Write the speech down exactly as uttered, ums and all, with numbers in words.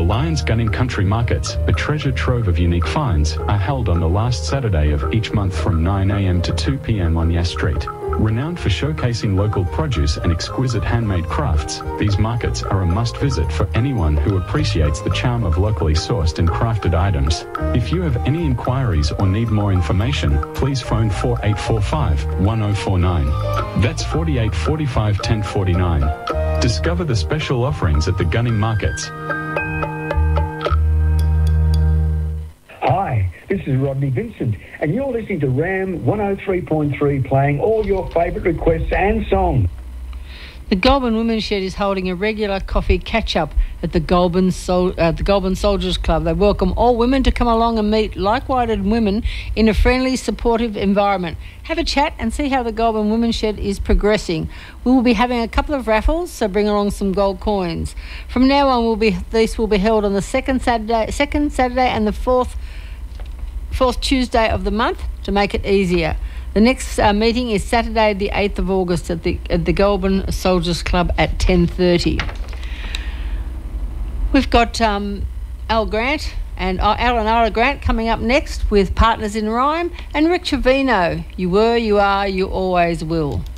Lions Gunning Country Markets, a treasure trove of unique finds, are held on the last Saturday of each month from nine a m to two p m on Yass Street. Renowned for showcasing local produce and exquisite handmade crafts, these markets are a must-visit for anyone who appreciates the charm of locally sourced and crafted items. If you have any inquiries or need more information, please phone four eight four five, one zero four nine. That's four eight four five, one zero four nine. Discover the special offerings at the Gunning Markets. Hi, this is Rodney Vincent, and you're listening to Ram one oh three point three, playing all your favourite requests and songs. The Goulburn Women's Shed is holding a regular coffee catch-up at the Goulburn, Sol- uh, the Goulburn Soldiers Club. They welcome all women to come along and meet like-minded women in a friendly, supportive environment. Have a chat and see how the Goulburn Women's Shed is progressing. We will be having a couple of raffles, so bring along some gold coins. From now on, we'll be, these will be held on the second Saturday, second Saturday and the fourth, fourth Tuesday of the month to make it easier. The next uh, meeting is Saturday the eighth of August at the at the Goulburn Soldiers Club at ten thirty. We've got um, Al Grant and uh, Al and Ara Grant coming up next with Partners in Rhyme, and Rick Trevino, You Were, You Are, You Always Will.